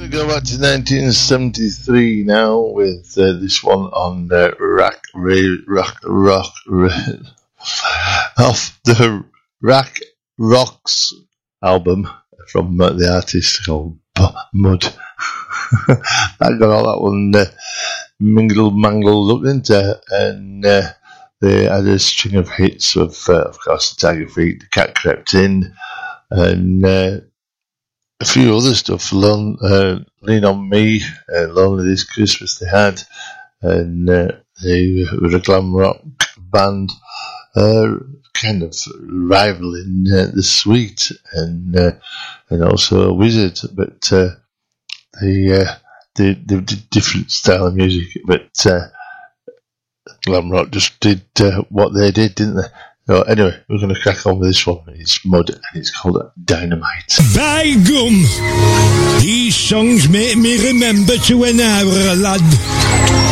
going to go back to 1973 now with this one on off the Rack Rocks album from the artist called Mud. I got all that one mangled up into, and they had a string of hits of course, the Tiger Feet, the Cat Crept In, and a few other stuff. Lean on Me, Lonely This Christmas they had, and they were a glam rock band, kind of rivaling the Sweet and also Wizard, but they did different style of music, but glam rock just did what they did, didn't they? So anyway, we're going to crack on with this one. It's Mud and it's called Dynamite. By gum, these songs make me remember to when I were a lad.